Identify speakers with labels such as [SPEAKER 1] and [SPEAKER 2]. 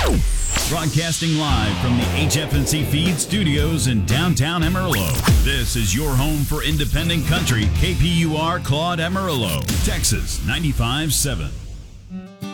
[SPEAKER 1] Broadcasting live from the HF&C Feed Studios in downtown Amarillo. This is your home for independent country, KPUR Claude Amarillo, Texas 95.7.